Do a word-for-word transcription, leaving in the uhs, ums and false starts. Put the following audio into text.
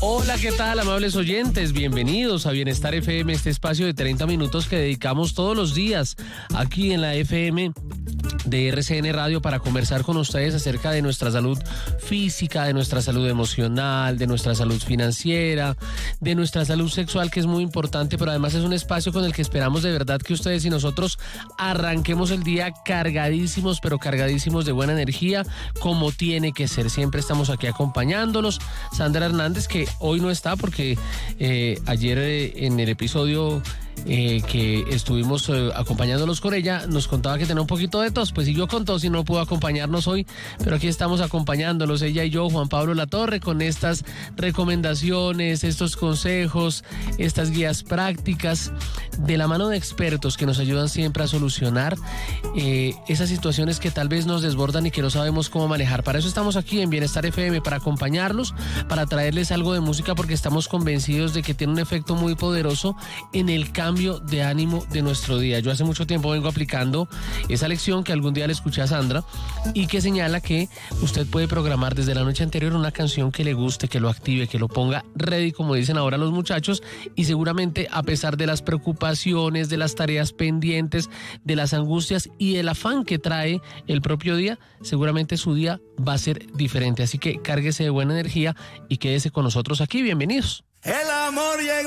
Hola, ¿qué tal, amables oyentes? Bienvenidos a Bienestar F M, este espacio de treinta minutos que dedicamos todos los días aquí en la F M de R C N Radio para conversar con ustedes acerca de nuestra salud física, de nuestra salud emocional, de nuestra salud financiera, de nuestra salud sexual, que es muy importante, pero además es un espacio con el que esperamos de verdad que ustedes y nosotros arranquemos el día cargadísimos, pero cargadísimos de buena energía, como tiene que ser. Siempre estamos aquí acompañándolos. Sandra Hernández, que hoy no está porque eh, ayer eh, en el episodio eh, que estuvimos eh, acompañándolos con ella, nos contaba que tenía un poquito de tos, pues siguió con tos y no pudo acompañarnos hoy, pero aquí estamos acompañándolos, ella y yo, Juan Pablo Latorre, con estas recomendaciones, estos consejos, estas guías prácticas, de la mano de expertos que nos ayudan siempre a solucionar eh, esas situaciones que tal vez nos desbordan y que no sabemos cómo manejar. Para eso estamos aquí en Bienestar F M, para acompañarlos, para traerles algo de música, porque estamos convencidos de que tiene un efecto muy poderoso en el cambio de ánimo de nuestro día. Yo hace mucho tiempo vengo aplicando esa lección que algún día le escuché a Sandra y que señala que usted puede programar desde la noche anterior una canción que le guste, que lo active, que lo ponga ready, como dicen ahora los muchachos, y seguramente, a pesar de las preocupaciones, de las tareas pendientes, de las angustias y el afán que trae el propio día, seguramente su día va a ser diferente. Así que cárguese de buena energía y quédese con nosotros aquí. Bienvenidos. El amor llega.